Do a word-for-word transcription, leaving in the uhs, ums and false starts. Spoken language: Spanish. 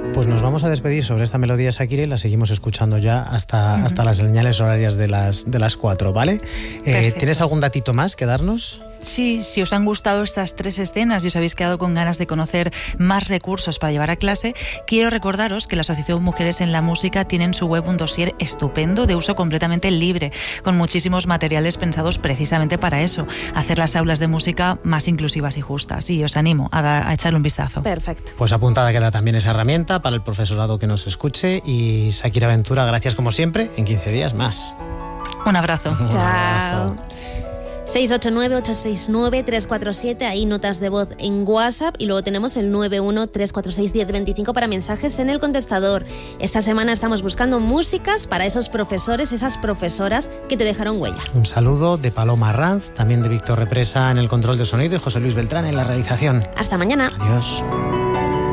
Pues nos vamos a despedir sobre esta melodía, Shakira, y la seguimos escuchando ya hasta, uh-huh. hasta las señales horarias de las, de las cuatro, ¿vale? Eh, ¿Tienes algún datito más que darnos? Sí, si os han gustado estas tres escenas y os habéis quedado con ganas de conocer más recursos para llevar a clase, quiero recordaros que la Asociación Mujeres en la Música tiene en su web un dossier estupendo de uso completamente libre, con muchísimos materiales pensados precisamente para eso, hacer las aulas de música más inclusivas y justas. Y os animo a, a echarle un vistazo. Perfecto. Pues apuntada queda también esa herramienta para el profesorado que nos escuche. Y Shakira Ventura, gracias como siempre, en quince días más. Un abrazo. Un Chao. Abrazo. seis ocho nueve, ocho seis nueve, tres cuatro siete, ahí notas de voz en WhatsApp, y luego tenemos el nueve uno, tres cuatro seis, uno cero dos cinco para mensajes en el contestador. Esta semana estamos buscando músicas para esos profesores, esas profesoras que te dejaron huella. Un saludo de Paloma Arranz, también de Víctor Represa en el control de sonido y José Luis Beltrán en la realización. Hasta mañana. Adiós.